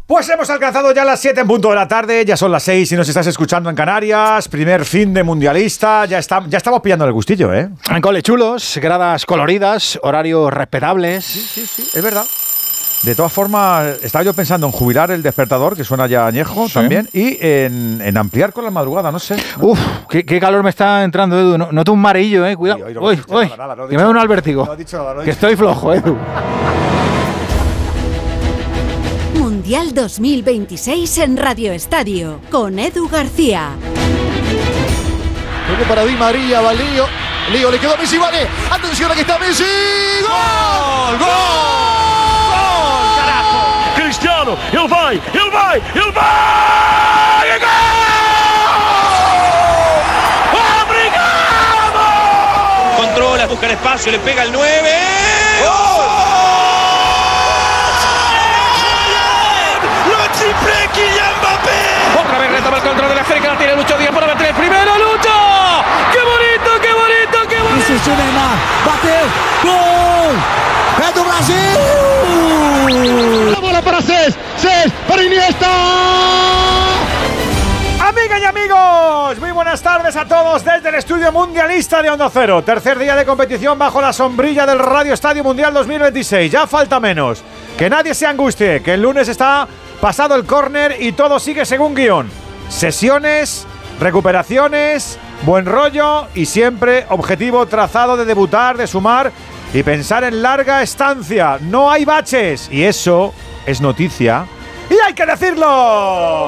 Pues hemos alcanzado ya las 7 en punto de la tarde, ya son las 6 y nos estás escuchando en Canarias, primer fin de mundialista, ya estamos pillando el gustillo, ¿eh? Cole chulos, gradas coloridas, horarios respetables. Sí, es verdad. De todas formas, estaba yo pensando en jubilar el despertador, que suena ya añejo también, y en ampliar con la madrugada, no sé. Uf, qué calor me está entrando, Edu. Noto un mareillo, cuidado. Uy, que me da un albertigo. No he dicho nada, que estoy flojo, Edu. Mundial 2026 en Radio Estadio, con Edu García. Toque para Di María, va Lío. Lío, le quedó a Messi, vale. Atención, aquí está Messi. ¡Gol! ¡Gol! Cristiano, ele vai! ¡Obrigado! Controla, busca el espacio, le pega el 9. ¡Gol! ¡Lo triple Kylian Mbappé! Otra vez retoma el control de la América, la tiene Lucho Díaz por meter el primero, Lucho. ¡Qué bonito! Isso, Neymar, bateu, gol! É do Brasil! La bola para Cés para Iniesta. Amigas y amigos, muy buenas tardes a todos desde el estudio mundialista de Onda Cero. Tercer día de competición bajo la sombrilla del Radio Estadio Mundial 2026. Ya falta menos. Que nadie se angustie, que el lunes está pasado el córner y todo sigue según guión. Sesiones, recuperaciones, buen rollo y siempre objetivo trazado de debutar, de sumar y pensar en larga estancia. No hay baches y eso es noticia y hay que decirlo.